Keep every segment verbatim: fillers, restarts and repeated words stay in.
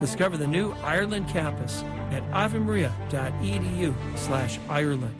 Discover the new Ireland campus at avemaria.edu slash Ireland.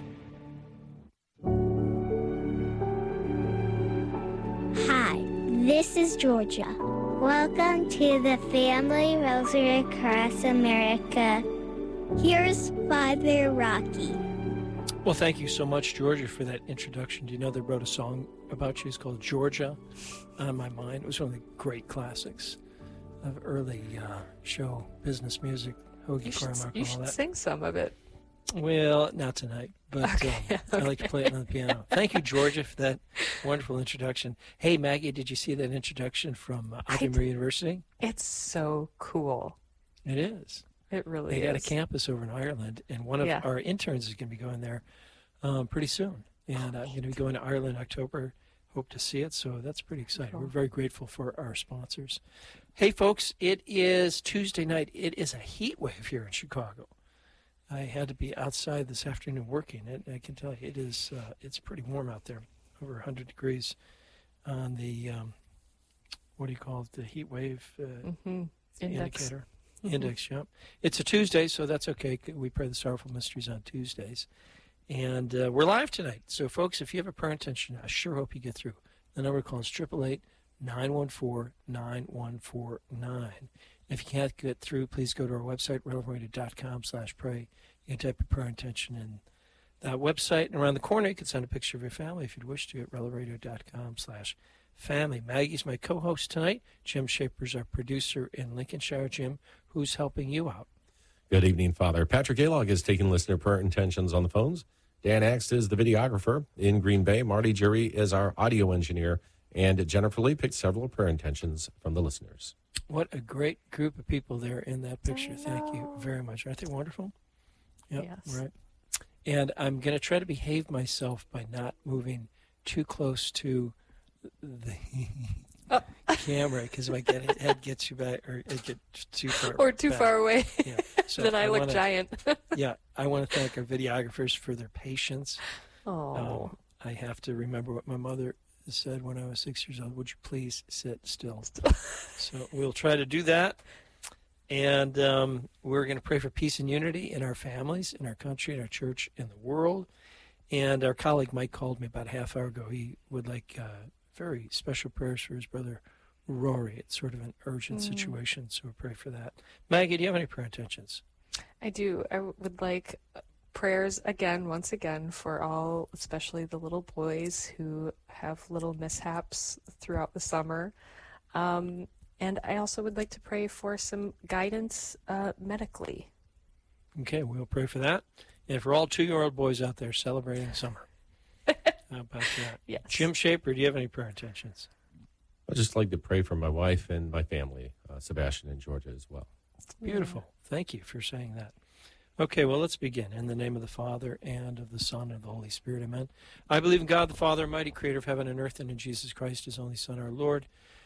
Hi, this is Georgia. Welcome to the Family Rosary Across America. Here's Father Rocky. Well, thank you so much, Georgia, for that introduction. Do you know they wrote a song about you? It's called Georgia on My Mind. It was one of the great classics of early uh, show business music, Hoagie You should, Carmichael, you and all should that. sing some of it. Well, not tonight, but Okay, um, I like to okay. play it on the piano. Thank you, Georgia, for that wonderful introduction. Hey, Maggie, did you see that introduction from uh, Ave I Maria University? It's so cool. It is. It really They is. got a campus over in Ireland, and one of Yeah. our interns is going to be going there um, pretty soon. And I'm going to be going to Ireland in October. Hope to see it, so that's pretty exciting. Cool. We're very grateful for our sponsors. Hey, folks, it is Tuesday night. It is a heat wave here in Chicago. I had to be outside this afternoon working, and I can tell you it is uh, it's pretty warm out there, over one hundred degrees on the, um, what do you call it, the heat wave uh, Mm-hmm. Index. indicator. Index, yep. It's a Tuesday, so that's okay. We pray the Sorrowful Mysteries on Tuesdays. And uh, we're live tonight. So, folks, if you have a prayer intention, I sure hope you get through. The number to call is eight eight eight, nine one four, nine one four nine. If you can't get through, please go to our website, relevant.com slash pray. You can type your prayer intention in that website. And around the corner, you can send a picture of your family if you'd wish to at relevant.com slash family. Maggie's my co-host tonight. Jim Shaper's our producer in Lincolnshire. Jim, who's helping you out? Good evening, Father. Patrick Galog is taking listener prayer intentions on the phones. Dan Axt is the videographer in Green Bay. Marty Jury is our audio engineer. And Jennifer Lee picked several prayer intentions from the listeners. What a great group of people there in that picture. I Thank you know. very much. Aren't they wonderful? Yep, Yes. right. And I'm going to try to behave myself by not moving too close to the Oh. camera, because if I get it, head gets you back, or it get too far Or too back. far away. Yeah. So then I, look wanna, giant. Yeah, I want to thank our videographers for their patience. Oh. Um, I have to remember what my mother said when I was six years old. Would you please sit still? So we'll try to do that. And um, we're going to pray for peace and unity in our families, in our country, in our church, in the world. And our colleague Mike called me about a half hour ago. He would like uh, very special prayers for his brother Rory. It's sort of an urgent Mm. situation, so we'll pray for that. Maggie, do you have any prayer intentions? I do. I would like prayers again, once again, for all, especially the little boys who have little mishaps throughout the summer. Um, and I also would like to pray for some guidance uh, medically. Okay, we'll pray for that. And for all two-year-old boys out there celebrating summer. How about that? Yes. Jim Shaper, do you have any prayer intentions? I'd just like to pray for my wife and my family, uh, Sebastian and Georgia as well. Beautiful. Thank you for saying that. Okay, well, let's begin. In the name of the Father, and of the Son, and of the Holy Spirit, amen. I believe in God, the Father, almighty creator of heaven and earth, and in Jesus Christ, his only Son, our Lord,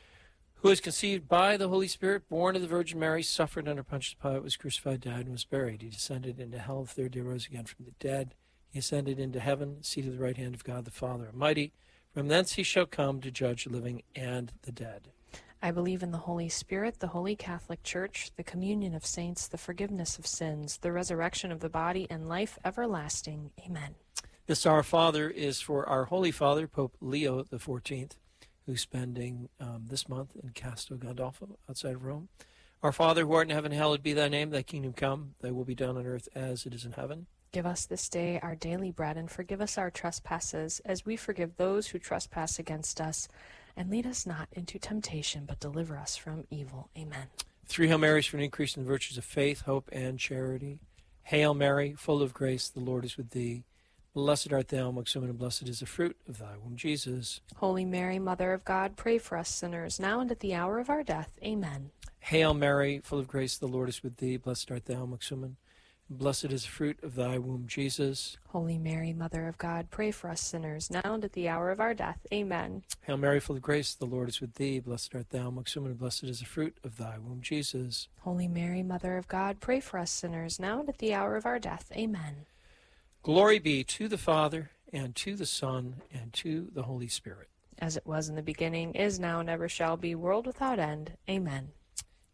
who was conceived by the Holy Spirit, born of the Virgin Mary, suffered under Pontius Pilate, was crucified, died, and was buried. He descended into hell, the third day rose again from the dead. He ascended into heaven, seated at the right hand of God, the Father Almighty. From thence he shall come to judge the living and the dead. I believe in the Holy Spirit, the Holy Catholic Church, the communion of saints, the forgiveness of sins, the resurrection of the body, and life everlasting. Amen. This Our Father is for our Holy Father, Pope Leo the fourteenth, who's spending um, this month in Castel Gandolfo, outside of Rome. Our Father, who art in heaven, hallowed be thy name. Thy kingdom come, thy will be done on earth as it is in heaven. Give us this day our daily bread, and forgive us our trespasses, as we forgive those who trespass against us. And lead us not into temptation, but deliver us from evil. Amen. Three Hail Marys for an increase in the virtues of faith, hope, and charity. Hail Mary, full of grace, the Lord is with thee. Blessed art thou amongst women, and blessed is the fruit of thy womb, Jesus. Holy Mary, Mother of God, pray for us sinners, now and at the hour of our death. Amen. Hail Mary, full of grace, the Lord is with thee. Blessed art thou amongst women, and blessed is the fruit of thy womb, Jesus. Holy Mary, Mother of God, pray for us sinners, now and at the hour of our death. Amen. Hail Mary, full of grace, the Lord is with thee. Blessed art thou amongst women, and blessed is the fruit of thy womb, Jesus. Holy Mary, Mother of God, pray for us sinners, now and at the hour of our death. Amen. Glory be to the Father, and to the Son, and to the Holy Spirit. As it was in the beginning, is now, and ever shall be, world without end. Amen.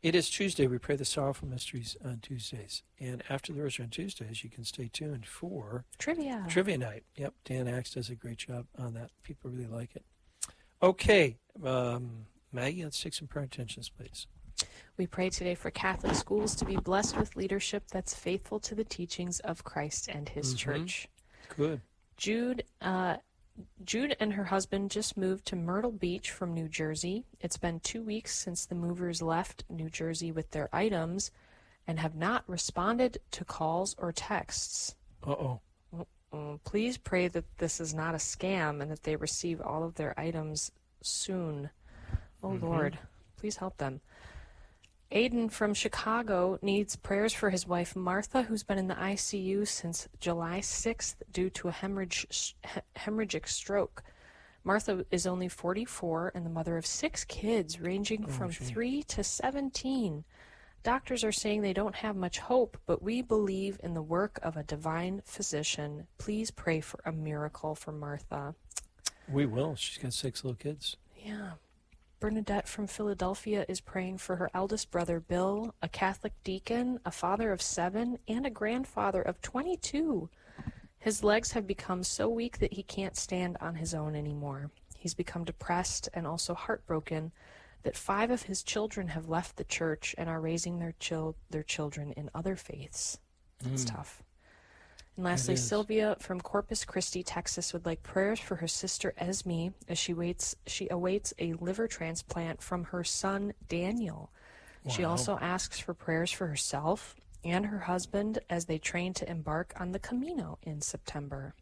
It is Tuesday. We pray the sorrowful mysteries on Tuesdays. And after the Rosary on Tuesdays, you can stay tuned for Trivia. Trivia Night. Yep, Dan Axe does a great job on that. People really like it. Okay, um, Maggie, let's take some prayer intentions, please. We pray today for Catholic schools to be blessed with leadership that's faithful to the teachings of Christ and his Mm-hmm. church. Good. Jude uh, Jude and her husband just moved to Myrtle Beach from New Jersey. It's been two weeks since the movers left New Jersey with their items and have not responded to calls or texts. Uh-oh. Mm, Please pray that this is not a scam and that they receive all of their items soon. Oh, Mm-hmm. Lord, please help them. Aiden from Chicago needs prayers for his wife Martha, who's been in the I C U since July sixth due to a hemorrhage, hemorrhagic stroke. Martha is only forty-four and the mother of six kids, ranging from gee. three to seventeen. Doctors are saying they don't have much hope, but we believe in the work of a divine physician. Please pray for a miracle for Martha. We will. She's got six little kids. Yeah. Bernadette from Philadelphia is praying for her eldest brother, Bill, a Catholic deacon, a father of seven, and a grandfather of twenty-two. His legs have become so weak that he can't stand on his own anymore. He's become depressed and also heartbroken that five of his children have left the church and are raising their, chil- their children in other faiths. That's Mm. tough. And lastly, It is. Sylvia from Corpus Christi, Texas, would like prayers for her sister Esme as she waits. She awaits a liver transplant from her son Daniel. She Wow. also asks for prayers for herself and her husband as they train to embark on the Camino in September.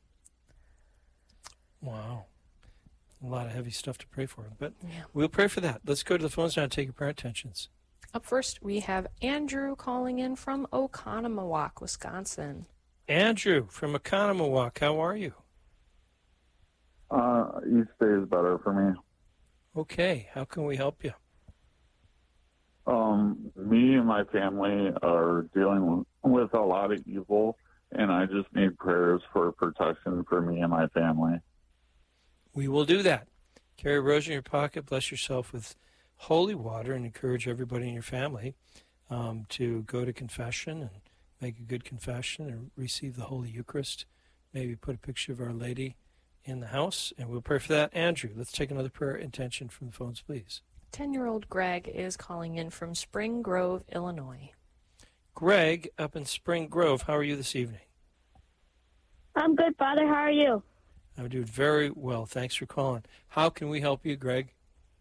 Wow. A lot of heavy stuff to pray for. But Yeah. we'll pray for that. Let's go to the phones now and take your prayer intentions. Up first, we have Andrew calling in from Oconomowoc, Wisconsin. Andrew from Economowalk, how are you? Uh, each day is better for me. Okay, how can we help you? Um, me and my family are dealing with a lot of evil, and I just need prayers for protection for me and my family. We will do that. Carry a rose in your pocket, bless yourself with holy water, and encourage everybody in your family um, to go to confession and make a good confession and receive the Holy Eucharist. Maybe put a picture of Our Lady in the house, and we'll pray for that. Andrew, let's take another prayer intention from the phones, please. ten-year-old Greg is calling in from Spring Grove, Illinois. Greg, up in Spring Grove, how are you this evening? I'm good, Father. How are you? I'm doing very well. Thanks for calling. How can we help you, Greg?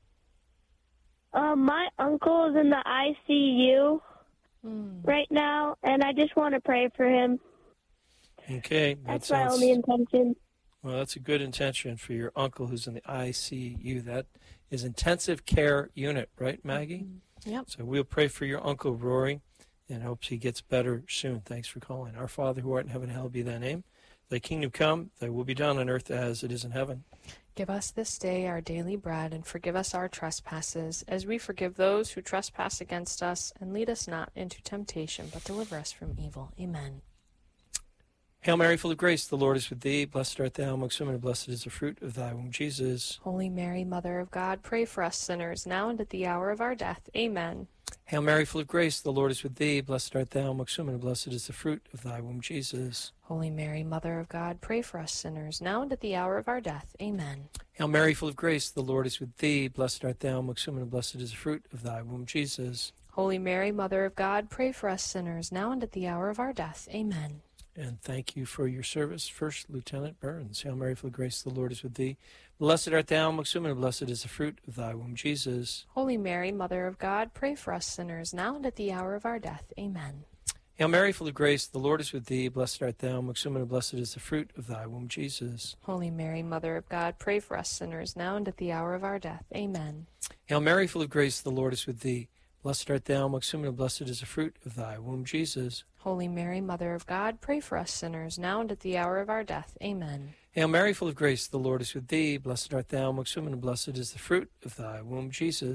Uh, my uncle is in the I C U Hmm. right now, and I just want to pray for him. Okay, that That's my sounds, only intention. well, that's a good intention for your uncle who's in the I C U. That is intensive care unit, right, Maggie? Yep. So we'll pray for your uncle Rory and hopes he gets better soon. Thanks for calling. Our Father who art in heaven, hallowed be thy name. Thy kingdom come, thy will be done on earth as it is in heaven. Give us this day our daily bread, and forgive us our trespasses, as we forgive those who trespass against us. And lead us not into temptation, but deliver us from evil. Amen. Hail Mary, full of grace, the Lord is with thee. Blessed art thou amongst women, and blessed is the fruit of thy womb, Jesus. Holy Mary, Mother of God, pray for us sinners, now and at the hour of our death. Amen. Hail Mary, full of grace, the Lord is with thee. Blessed art thou amongst women, and blessed is the fruit of thy womb, Jesus. Holy Mary, Mother of God, pray for us sinners, now and at the hour of our death. Amen. Hail Mary, full of grace, the Lord is with thee. Blessed art thou amongst women, and blessed is the fruit of thy womb, Jesus. Holy Mary, Mother of God, pray for us sinners, now and at the hour of our death. Amen. And thank you for your service, First Lieutenant Burns. Hail Mary, full of grace, the Lord is with thee. Blessed art thou amongst women, and blessed is the fruit of thy womb, Jesus. Holy Mary, Mother of God, pray for us sinners, now and at the hour of our death. Amen. Hail Mary, full of grace, the Lord is with thee. Blessed art thou amongst women, and blessed is the fruit of thy womb, Jesus. Holy Mary, Mother of God, pray for us sinners, now and at the hour of our death. Amen. Hail Mary, full of grace, the Lord is with thee. Blessed art thou amongst women, and blessed is the fruit of thy womb, Jesus. Holy Mary, Mother of God, pray for us sinners, now and at the hour of our death. Amen. Hail Mary, full of grace, the Lord is with thee. Blessed art thou amongst women, and blessed is the fruit of thy womb, Jesus.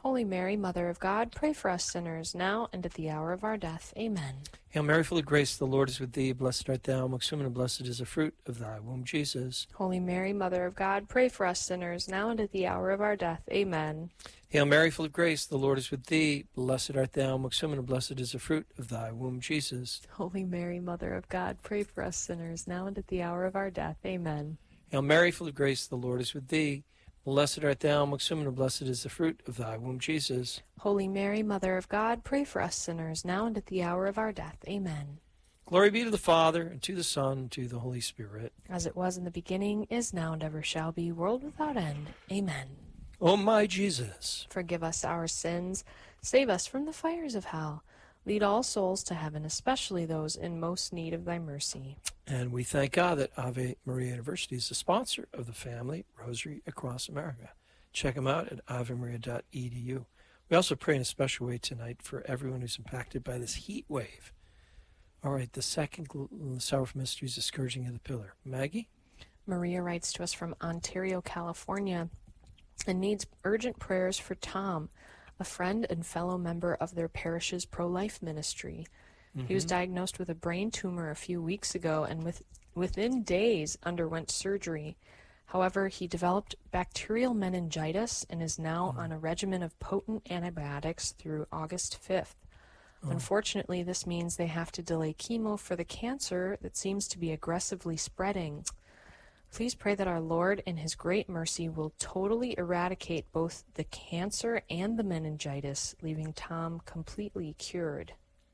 Holy Mary, Mother of God, pray for us sinners, now and at the hour of our death. Amen. Hail Mary, full of grace, the Lord is with thee. Blessed art thou amongst women, and blessed is the fruit of thy womb, Jesus. Holy Mary, Mother of God, pray for us sinners, now and at the hour of our death. Amen. Hail Mary, full of grace, the Lord is with thee. Blessed art thou amongst women, and blessed is the fruit of thy womb, Jesus. Holy Mary, Mother of God, pray for us sinners, now and at the hour of our death. Amen. Hail Mary, full of grace, the Lord is with thee. Blessed art thou amongst women, and blessed is the fruit of thy womb, Jesus. Holy Mary, Mother of God, pray for us sinners, now and at the hour of our death. Amen. Glory be to the Father, and to the Son, and to the Holy Spirit. As it was in the beginning, is now, and ever shall be, world without end. Amen. O my Jesus, Forgive us our sins, save us from the fires of hell. Lead all souls to heaven, especially those in most need of thy mercy. and we thank God that Ave Maria University is the sponsor of the Family Rosary Across America. Check them out at ave maria dot e d u. We also pray in a special way tonight for everyone who's impacted by this heat wave. All right, the second gl- Sorrowful Mystery is the Scourging of the Pillar. Maggie? Maria writes to us from Ontario, California, and needs urgent prayers for Tom, a friend and fellow member of their parish's pro-life ministry. Mm-hmm. He was diagnosed with a brain tumor a few weeks ago and with, within days underwent surgery. However, he developed bacterial meningitis and is now mm. on a regimen of potent antibiotics through August fifth. Oh. Unfortunately, this means they have to delay chemo for the cancer that seems to be aggressively spreading. Please pray that our Lord, in his great mercy, will totally eradicate both the cancer and the meningitis, leaving Tom completely cured.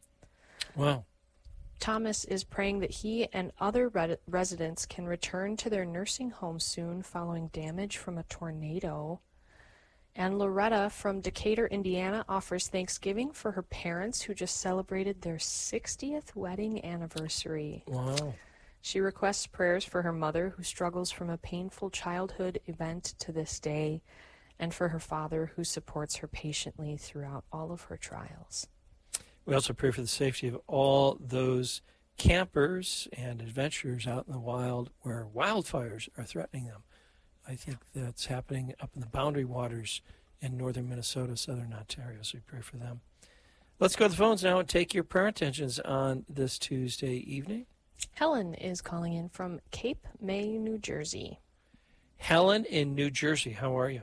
Wow. Thomas is praying that he and other re- residents can return to their nursing home soon following damage from a tornado. And Loretta from Decatur, Indiana, offers thanksgiving for her parents who just celebrated their sixtieth wedding anniversary. Wow. She requests prayers for her mother, who struggles from a painful childhood event to this day, and for her father, who supports her patiently throughout all of her trials. We also pray for the safety of all those campers and adventurers out in the wild where wildfires are threatening them. I think that's happening up in the boundary waters in northern Minnesota, southern Ontario, so we pray for them. Let's go to the phones now and take your prayer intentions on this Tuesday evening. Helen is calling in from Cape May, New Jersey. Helen in New Jersey, how are you?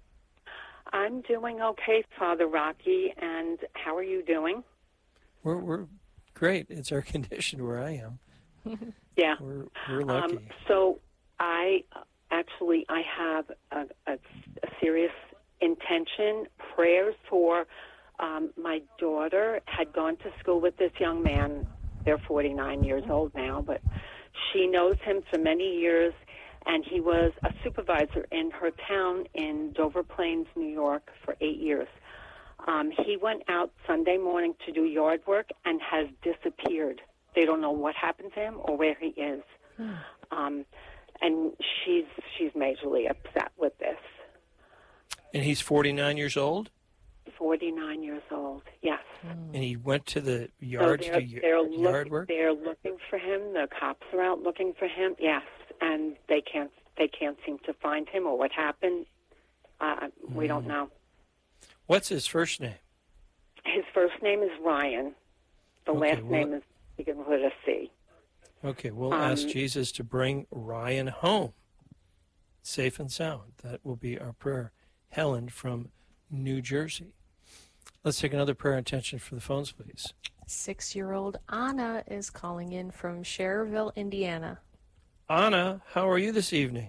I'm doing okay, Father Rocky, and how are you doing? We're we're great. It's our condition where I am. Yeah. We're, we're lucky. Um, so I actually, I have a, a, a serious intention, prayers for um, my daughter had gone to school with this young man. They're forty-nine years old now, but she knows him for many years, and he was a supervisor in her town in Dover Plains, New York, for eight years. Um, he went out Sunday morning to do yard work and has disappeared. They don't know what happened to him or where he is. Hmm. Um, and she's she's majorly upset with this. And he's forty-nine years old? forty-nine years old, yes. And he went to the yard so to they're, do they're yard look, work? They're looking for him. The cops are out looking for him, yes. And they can't they can't seem to find him or what happened. Uh, we mm. don't know. What's his first name? His first name is Ryan. The okay, last well, name is begins with a C. Okay, we'll um, ask Jesus to bring Ryan home, safe and sound. That will be our prayer. Helen from New Jersey. Let's take another prayer intention for the phones, please. Six-year-old Anna is calling in from Cherville, Indiana. Anna, how are you this evening?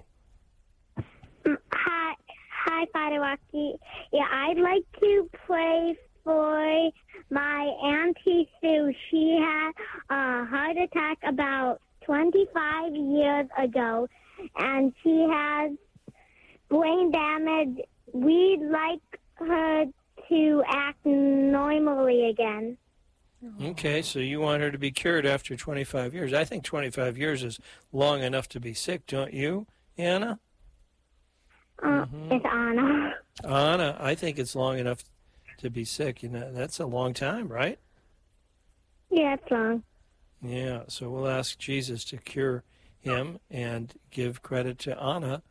Hi, hi, Father Rocky. Yeah, I'd like to pray for my Auntie Sue. She had a heart attack about twenty-five years ago, and she has brain damage. We'd like her to act normally again. Okay, so you want her to be cured after twenty-five years. I think twenty-five years is long enough to be sick, don't you, Anna? Uh, mm-hmm. It's Anna. Anna, I think it's long enough to be sick. You know, that's a long time, right? Yeah, it's long. Yeah, so we'll ask Jesus to cure him and give credit to Anna,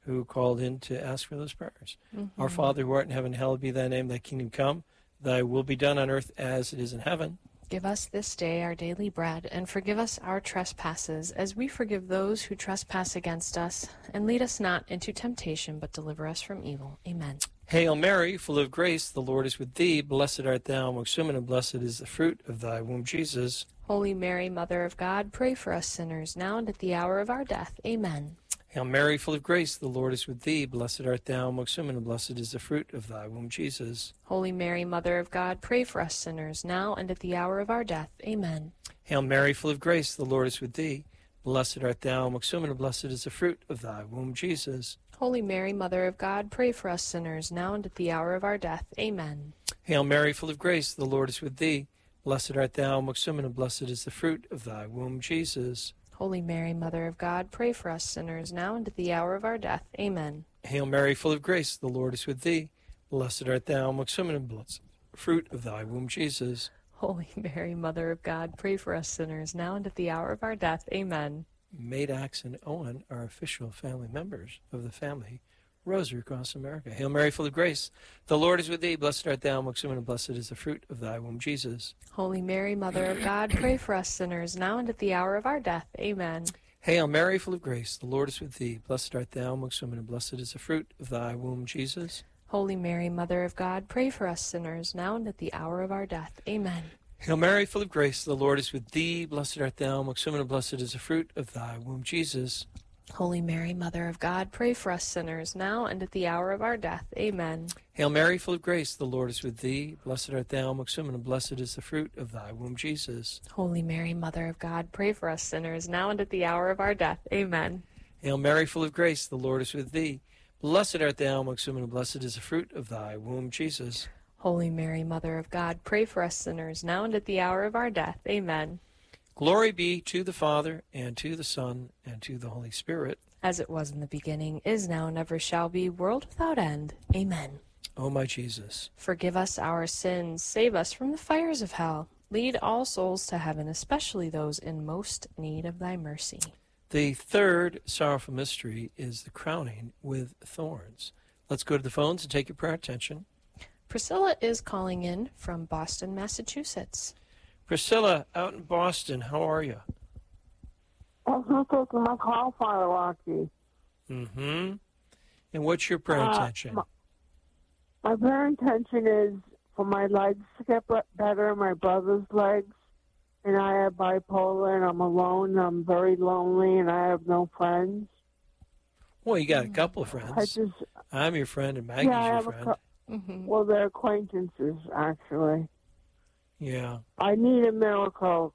who called in to ask for those prayers. Mm-hmm. Our Father who art in heaven, hallowed be thy name, thy kingdom come, thy will be done on earth as it is in heaven. Give us this day our daily bread, and forgive us our trespasses, as we forgive those who trespass against us. And lead us not into temptation, but deliver us from evil. Amen. Hail Mary, full of grace, the Lord is with thee. Blessed art thou amongst women, and blessed is the fruit of thy womb, Jesus. Holy Mary, Mother of God, pray for us sinners, now and at the hour of our death. Amen. Hail Mary, full of grace, the Lord is with thee. Blessed art thou amongst women, and blessed is the fruit of thy womb, Jesus. Holy Mary, Mother of God, pray for us sinners, now and at the hour of our death. Amen. Hail Mary, full of grace, the Lord is with thee. Blessed art thou amongst women, and blessed is the fruit of thy womb, Jesus. Holy Mary, Mother of God, pray for us sinners, now and at the hour of our death. Amen. Hail Mary, full of grace, the Lord is with thee. Blessed art thou amongst women, and blessed is the fruit of thy womb, Jesus. Holy Mary, Mother of God, pray for us sinners, now and at the hour of our death. Amen. Hail Mary, full of grace, the Lord is with thee. Blessed art thou amongst women, and blessed is the fruit of thy womb, Jesus. Holy Mary, Mother of God, pray for us sinners, now and at the hour of our death. Amen. Madax and Owen are official family members of the family Rosary Cross America. Hail Mary, full of grace, the Lord is with thee. Blessed art thou amongst women, and blessed is the fruit of thy womb, Jesus. Holy Mary, Mother of God, pray for us sinners, now and at the hour of our death. Amen. Hail Mary, full of grace, the Lord is with thee. Blessed art thou amongst women, and blessed is the fruit of thy womb, Jesus. Holy Mary, Mother of God, pray for us sinners, now and at the hour of our death. Amen. Hail Mary, full of grace, the Lord is with thee. Blessed art thou amongst women, and blessed is the fruit of thy womb, Jesus. Holy Mary, Mother of God, pray for us sinners, now and at the hour of our death. Amen. Hail Mary, full of grace, the Lord is with thee. Blessed art thou amongst women, and blessed is the fruit of thy womb, Jesus. Holy Mary, Mother of God, pray for us sinners, now and at the hour of our death. Amen. Hail Mary, full of grace, the Lord is with thee. Blessed art thou amongst women, and blessed is the fruit of thy womb, Jesus. Holy Mary, Mother of God, pray for us sinners, now and at the hour of our death. Amen. Glory be to the Father, and to the Son, and to the Holy Spirit. As it was in the beginning, is now, and ever shall be, world without end. Amen. O my Jesus, forgive us our sins, save us from the fires of hell. Lead all souls to heaven, especially those in most need of thy mercy. the third sorrowful mystery is the crowning with thorns. Let's go to the phones and take your prayer attention. Priscilla is calling in from Boston, Massachusetts. Priscilla, out in Boston, how are you? Thanks for taking my call, Father Rocky. Mm-hmm. And what's your prayer Uh, intention? my- My prayer intention is for my legs to get be- better, my brother's legs. And I have bipolar, and I'm alone, and I'm very lonely, and I have no friends. Well, you got a couple of I friends. just, I'm your friend, and Maggie's yeah, I your have a friend. cou- Mm-hmm. well, they're acquaintances, actually. Yeah. I need a miracle.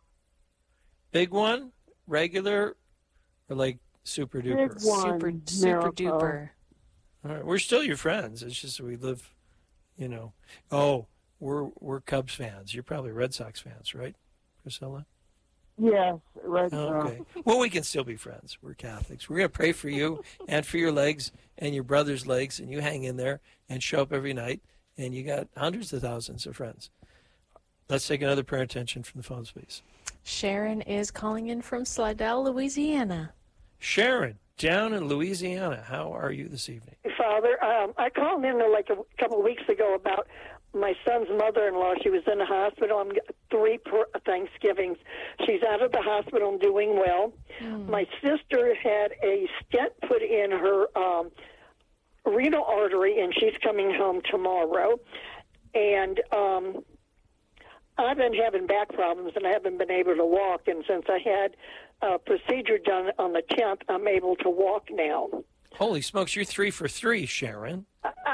Big one? Regular? Or like super duper? Big one. Super, super miracle. duper. All right. We're still your friends. It's just we live, you know. Oh, we're we're Cubs fans. You're probably Red Sox fans, right, Priscilla? Yes, Red Oh, Sox. okay. Well, we can still be friends. We're Catholics. We're going to pray for you and for your legs and your brother's legs, and you hang in there and show up every night, and you got hundreds of thousands of friends. Let's take another prayer attention from the phones, please. Sharon is calling in from Slidell, Louisiana. Sharon, down in Louisiana, how are you this evening? Father, um, I called in like a couple of weeks ago about my son's mother-in-law. She was in the hospital on three per- Thanksgivings. She's out of the hospital and doing well. Mm. My sister had a stent put in her um, renal artery, and she's coming home tomorrow. And um, I've been having back problems, and I haven't been able to walk. And since I had a procedure done on the tenth, I'm able to walk now. Holy smokes, you're three for three, Sharon.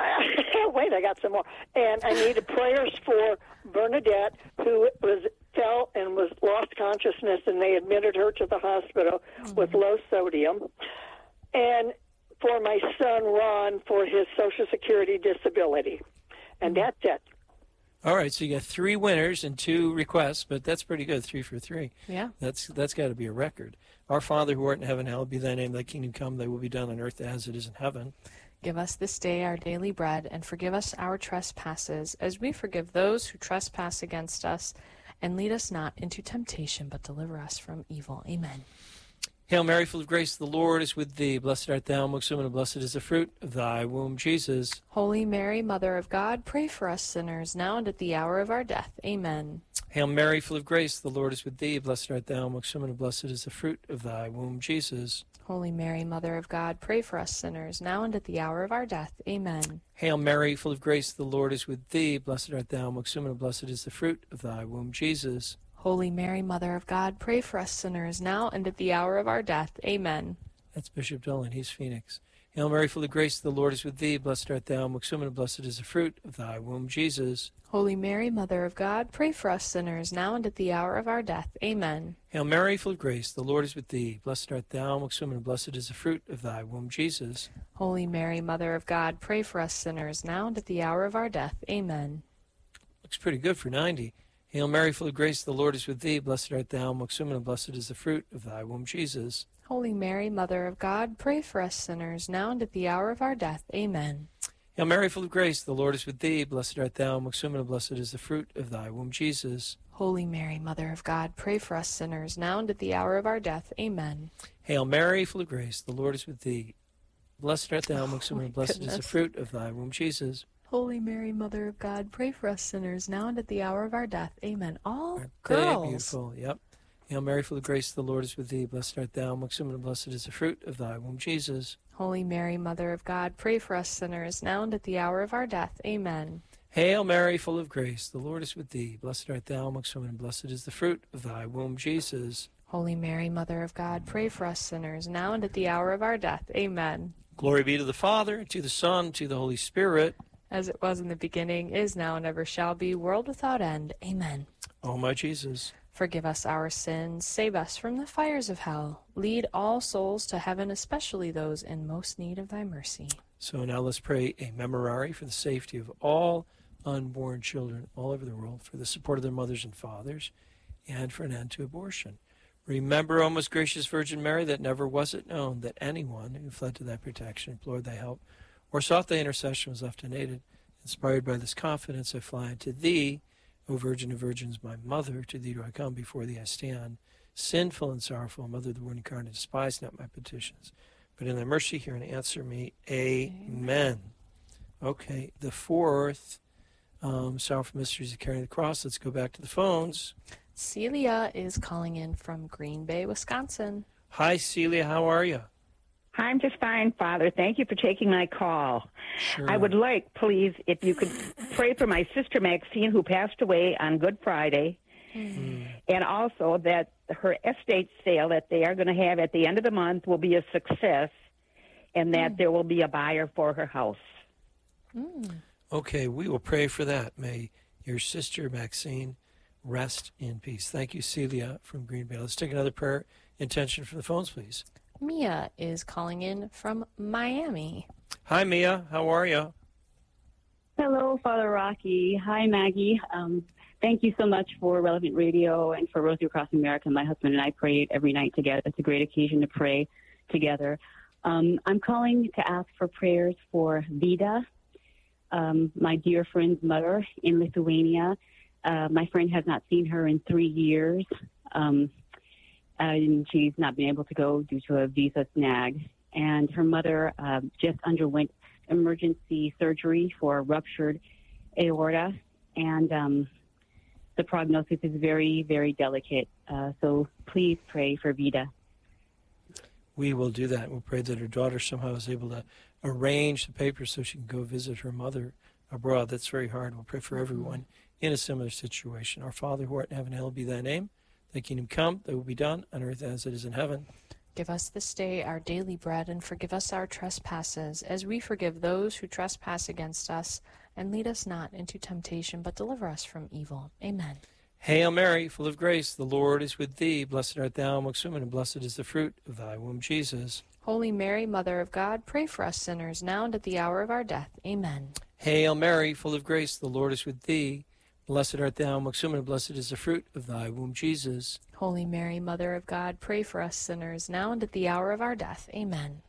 I, wait, I got some more. And I needed prayers for Bernadette, who was fell and was lost consciousness, and they admitted her to the hospital mm-hmm. with low sodium. And for my son, Ron, for his Social Security disability. And that's it. All right, so you got three winners and two requests, but that's pretty good, three for three. Yeah. That's that's got to be a record. Our Father who art in heaven, hallowed be thy name, thy kingdom come, thy will be done on earth as it is in heaven. Give us this day our daily bread, and forgive us our trespasses, as we forgive those who trespass against us. And lead us not into temptation, but deliver us from evil. Amen. Hail Mary, full of grace, the Lord is with thee. Blessed art thou amongst women, and blessed is the fruit of thy womb, Jesus. Holy Mary, Mother of God, pray for us sinners, now and at the hour of our death. Amen. Hail Mary, full of grace, the Lord is with thee. Blessed art thou amongst women, and blessed is the fruit of thy womb, Jesus. Holy Mary, Mother of God, pray for us sinners, now and at the hour of our death. Amen. Hail Mary, full of grace, the Lord is with thee. Blessed art thou amongst women, and blessed is the fruit of thy womb, Jesus. Holy Mary, Mother of God, pray for us sinners, now and at the hour of our death. Amen. That's Bishop Dolan. He's Phoenix. Hail Mary, full of grace, the Lord is with thee. Blessed art thou amongst women, and blessed is the fruit of thy womb, Jesus. Holy Mary, Mother of God, pray for us sinners, now and at the hour of our death. Amen. Hail Mary, full of grace, the Lord is with thee. Blessed art thou amongst women, and blessed is the fruit of thy womb, Jesus. Holy Mary, Mother of God, pray for us sinners, now and at the hour of our death. Amen. Looks pretty good for ninety. Hail Mary, full of grace, the Lord is with thee. Blessed art thou amongst women, and blessed is the fruit of thy womb, Jesus. Holy Mary, Mother of God, pray for us sinners, now and at the hour of our death. Amen. Hail Mary, full of grace, the Lord is with thee. Blessed art thou amongst women, and blessed is the fruit of thy womb, Jesus. Holy Mary, Mother of God, pray for us sinners, now and at the hour of our death. Amen. Hail Mary, full of grace, the Lord is with thee. Blessed art thou Oh, amongst women, my and blessed is the goodness. fruit of thy womb, Jesus. Holy Mary, Mother of God, pray for us sinners, now and at the hour of our death. Amen. All Aren't they girls. beautiful? Yep. Hail Mary, full of grace, the Lord is with thee. Blessed art thou amongst women, and blessed is the fruit of thy womb, Jesus. Holy Mary, Mother of God, pray for us sinners, now and at the hour of our death. Amen. Hail Mary, full of grace, the Lord is with thee. Blessed art thou amongst women, and blessed is the fruit of thy womb, Jesus. Holy Mary, Mother of God, pray for us sinners, now and at the hour of our death. Amen. Glory be to the Father, to the Son, and to the Holy Spirit. As it was in the beginning, is now, and ever shall be, world without end. Amen. O my Jesus. Forgive us our sins, save us from the fires of hell. Lead all souls to heaven, especially those in most need of thy mercy. So now let's pray a memorare for the safety of all unborn children all over the world, for the support of their mothers and fathers, and for an end to abortion. Remember, O most gracious Virgin Mary, that never was it known that anyone who fled to thy protection, implored thy help, or sought thy intercession was left unaided. Inspired by this confidence, I fly unto thee, O Virgin of Virgins, my mother. To thee do I come, before thee I stand, sinful and sorrowful, Mother of the Word incarnate. Despise not my petitions, but in thy mercy hear and answer me. Amen. Okay, the fourth um, sorrowful mysteries of carrying the cross. Let's go back to the phones. Celia is calling in from Green Bay, Wisconsin. Hi, Celia. How are you? I'm just fine, Father. Thank you for taking my call. Sure. I would like, please, if you could pray for my sister Maxine, who passed away on Good Friday, Mm. and also that her estate sale that they are going to have at the end of the month will be a success, and that Mm. there will be a buyer for her house. Mm. Okay, we will pray for that. May your sister Maxine rest in peace. Thank you, Celia from Green Bay. Let's take another prayer intention from the phones, please. Mia is calling in from Miami. Hi, Mia. How are you? Hello, Father Rocky. Hi, Maggie. Um, thank you so much for Relevant Radio and for Rosary Across America. My husband and I pray every night together. It's a great occasion to pray together. Um, I'm calling to ask for prayers for Vida, um, my dear friend's mother in Lithuania. Uh, my friend has not seen her in three years, um, and she's not been able to go due to a visa snag. And her mother uh, just underwent emergency surgery for a ruptured aorta, and um, the prognosis is very, very delicate. Uh, so please pray for Vida. We will do that. We'll pray that her daughter somehow is able to arrange the papers so she can go visit her mother abroad. That's very hard. We'll pray for everyone in a similar situation. Our Father, who art in heaven, hallowed be thy name. Thy kingdom come, thy will be done on earth as it is in heaven. Give us this day our daily bread, and forgive us our trespasses, as we forgive those who trespass against us. And lead us not into temptation, but deliver us from evil. Amen. Hail Mary, full of grace, the Lord is with thee. Blessed art thou amongst women, and blessed is the fruit of thy womb, Jesus. Holy Mary, Mother of God, pray for us sinners, now and at the hour of our death. Amen. Hail Mary, full of grace, the Lord is with thee. Blessed art thou amongst women, and blessed is the fruit of thy womb, Jesus. Holy Mary, Mother of God, pray for us sinners, now and at the hour of our death. Amen.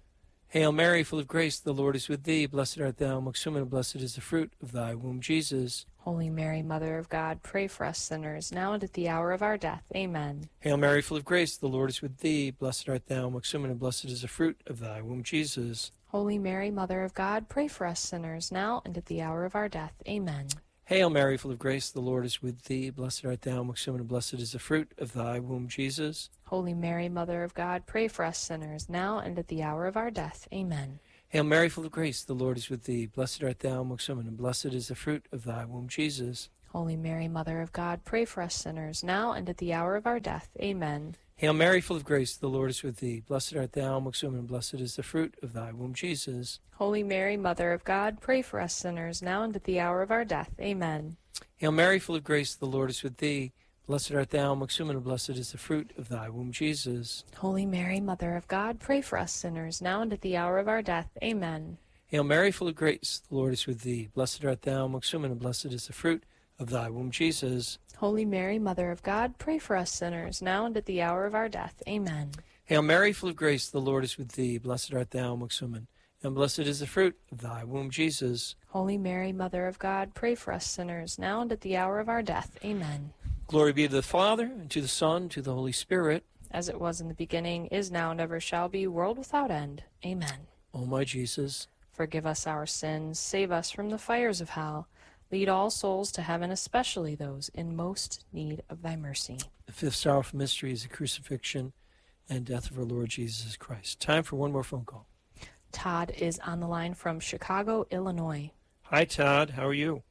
Hail Mary, full of grace, the Lord is with thee. Blessed art thou amongst women, and blessed is the fruit of thy womb, Jesus. Holy Mary, Mother of God, pray for us sinners, now and at the hour of our death. Amen. Hail Mary, full of grace, the Lord is with thee. Blessed art thou amongst women, and blessed is the fruit of thy womb, Jesus. Holy Mary, Mother of God, pray for us sinners, now and at the hour of our death. Amen. Hail Mary, full of grace, the Lord is with thee. Blessed art thou amongst women, and blessed is the fruit of thy womb, Jesus. Holy Mary, Mother of God, pray for us sinners, now and at the hour of our death. Amen. Hail Mary, full of grace, the Lord is with thee. Blessed art thou amongst women, and blessed is the fruit of thy womb, Jesus. Holy Mary, Mother of God, pray for us sinners, now and at the hour of our death. Amen. Hail Mary, full of grace, the Lord is with thee. Blessed art thou amongst women, and blessed is the fruit of thy womb, Jesus. Holy Mary, Mother of God, pray for us sinners, now and at the hour of our death. Amen. Hail Mary, full of grace, the Lord is with thee. Blessed art thou amongst women, and blessed is the fruit of thy womb, Jesus. Holy Mary, Mother of God, pray for us sinners, now and at the hour of our death. Amen. Hail Mary, full of grace, the Lord is with thee. Blessed art thou amongst women, and blessed is the fruit of thy womb, Jesus. Holy Mary, Mother of God, pray for us sinners, now and at the hour of our death. Amen. Hail Mary, full of grace, the Lord is with thee. Blessed art thou amongst women, and blessed is the fruit of thy womb, Jesus. Holy Mary, Mother of God, pray for us sinners, now and at the hour of our death. Amen. Glory be to the Father, and to the Son, and to the Holy Spirit. As it was in the beginning, is now, and ever shall be, world without end. Amen. O my Jesus, forgive us our sins, save us from the fires of hell. Lead all souls to heaven, especially those in most need of thy mercy. The fifth sorrowful mystery is the crucifixion and death of our Lord Jesus Christ. Time for one more phone call. Todd is on the line from Chicago, Illinois. Hi, Todd. How are you?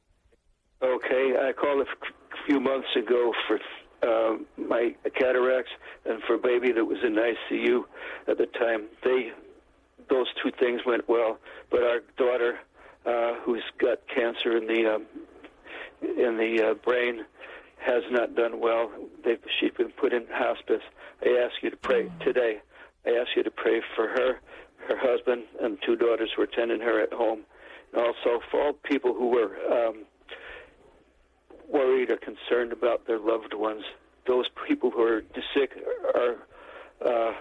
Okay. I called a few months ago for uh, my cataracts and for a baby that was in I C U at the time. They, those two things went well, but our daughter, Uh, who's got cancer in the um, in the uh, brain, has not done well. They've, she's been put in hospice. I ask you to pray mm. today. I ask you to pray for her, her husband, and two daughters who are tending her at home, and also for all people who were um, worried or concerned about their loved ones. Those people who are sick are uh,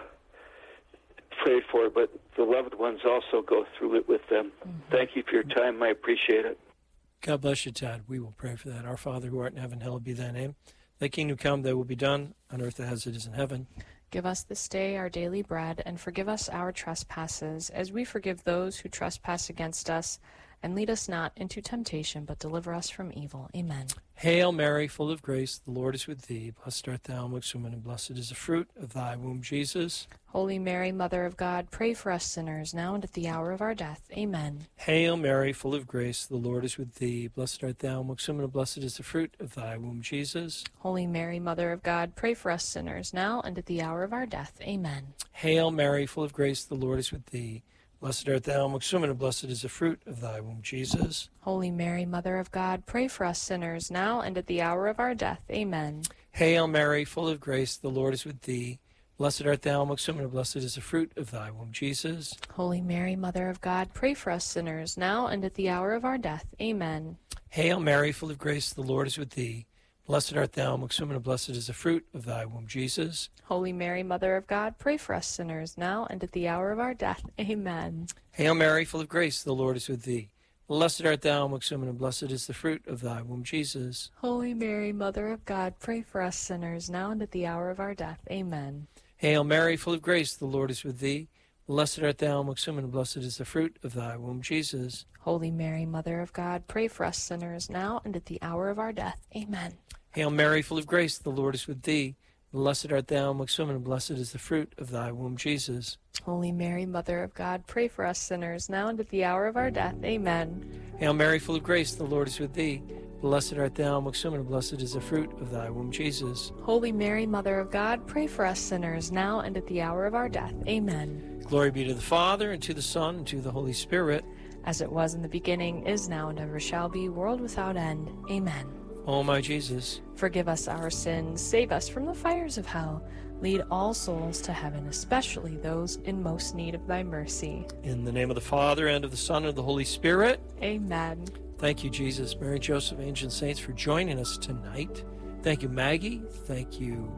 prayed for, but the loved ones also go through it with them. Mm-hmm. Thank you for your time. I appreciate it. God bless you, Todd. We will pray for that. Our Father who art in heaven, hallowed be thy name. Thy kingdom come, thy will be done, on earth as it is in heaven. Give us this day our daily bread, and forgive us our trespasses, as we forgive those who trespass against us. And lead us not into temptation, but deliver us from evil. Amen. Hail Mary, full of grace, the Lord is with thee. Blessed art thou amongst women, and blessed is the fruit of thy womb, Jesus. Holy Mary, Mother of God, pray for us sinners, now and at the hour of our death. Amen. Hail Mary, full of grace, the Lord is with thee. Blessed art thou amongst women, and blessed is the fruit of thy womb, Jesus. Holy Mary, Mother of God, pray for us sinners, now and at the hour of our death. Amen. Hail Mary, full of grace, the Lord is with thee. Blessed art thou amongst women, and blessed is the fruit of thy womb, Jesus. Holy Mary, Mother of God, pray for us sinners, now and at the hour of our death. Amen. Hail Mary, full of grace, the Lord is with thee. Blessed art thou amongst women, and blessed is the fruit of thy womb, Jesus. Holy Mary, Mother of God, pray for us sinners, now and at the hour of our death. Amen. Hail Mary, full of grace, the Lord is with thee. Blessed art thou amongst women, and blessed is the fruit of thy womb, Jesus. Holy Mary, Mother of God, pray for us sinners, now and at the hour of our death. Amen. Hail Mary, full of grace, the Lord is with thee. Blessed art thou amongst women, and blessed is the fruit of thy womb, Jesus. Holy Mary, Mother of God, pray for us sinners, now and at the hour of our death. Amen. Hail Mary, full of grace, the Lord is with thee. Blessed art thou amongst women, and blessed is the fruit of thy womb, Jesus. Holy Mary, Mother of God, pray for us sinners, now and at the hour of our death. Amen. Hail Mary, full of grace, the Lord is with thee. Blessed art thou amongst women, and blessed is the fruit of thy womb, Jesus. Holy Mary, Mother of God, pray for us sinners, now and at the hour of our death. Amen. Hail Mary, full of grace, the Lord is with thee. Blessed art thou amongst women, and blessed is the fruit of thy womb, Jesus. Holy Mary, Mother of God, pray for us sinners, now and at the hour of our death. Amen. Glory be to the Father, and to the Son, and to the Holy Spirit. As it was in the beginning, is now, and ever shall be, world without end. Amen. O my Jesus, forgive us our sins, save us from the fires of hell. Lead all souls to heaven, especially those in most need of thy mercy. In the name of the Father, and of the Son, and of the Holy Spirit. Amen. Thank you, Jesus, Mary, Joseph, angels, and saints, for joining us tonight. Thank you, Maggie. Thank you,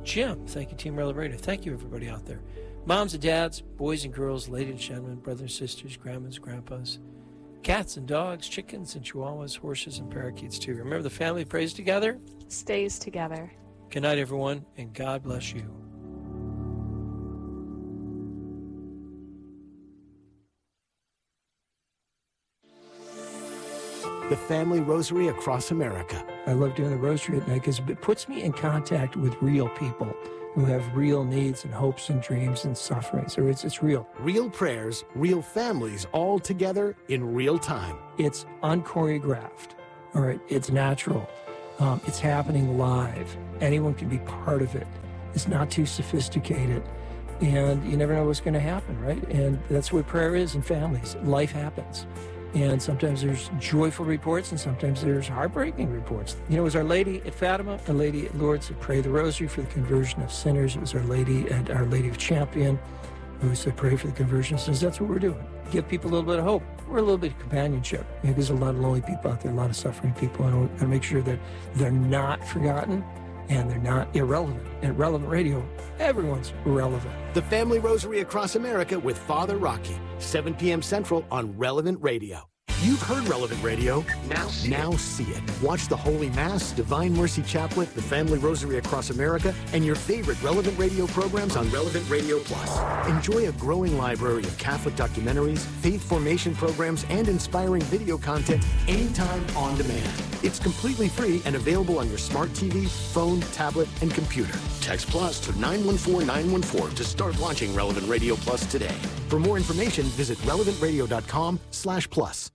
Jim, thank you, Team Relevant Radio. Thank you, everybody out there. Moms and dads, boys and girls, ladies and gentlemen, brothers and sisters, grandmas, grandpas, cats and dogs, chickens and chihuahuas, horses and parakeets, too. Remember, the family prays together, stays together. Good night, everyone, and God bless you. The Family Rosary Across America. I love doing the rosary at night because it puts me in contact with real people who have real needs and hopes and dreams and suffering. So it's, it's real. Real prayers, real families, all together in real time. It's unchoreographed. All right, it's natural. Um, it's happening live. Anyone can be part of it. It's not too sophisticated. And you never know what's going to happen, right? And that's what prayer is in families. Life happens. And sometimes there's joyful reports, and sometimes there's heartbreaking reports. You know, it was Our Lady at Fatima, Our Lady at Lourdes that prayed the rosary for the conversion of sinners. It was Our Lady at Our Lady of Champion who said pray for the conversion of sinners. That's what we're doing. Give people a little bit of hope. We're a little bit of companionship. You know, there's a lot of lonely people out there, a lot of suffering people. And I want to make sure that they're not forgotten and they're not irrelevant. At Relevant Radio, everyone's relevant. The Family Rosary Across America with Father Rocky, seven p.m. Central on Relevant Radio. You've heard Relevant Radio. Now see, now it. see it. Watch the Holy Mass, Divine Mercy Chaplet, the Family Rosary Across America, and your favorite Relevant Radio programs on Relevant Radio Plus. Enjoy a growing library of Catholic documentaries, faith formation programs, and inspiring video content anytime on demand. It's completely free and available on your smart T V, phone, tablet, and computer. Text Plus to nine one four nine one four to start watching Relevant Radio Plus today. For more information, visit relevant radio dot com slash plus.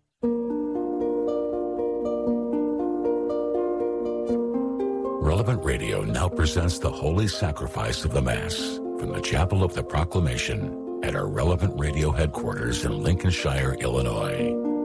Relevant Radio now presents the Holy Sacrifice of the Mass from the Chapel of the Proclamation at our Relevant Radio headquarters in Lincolnshire, Illinois.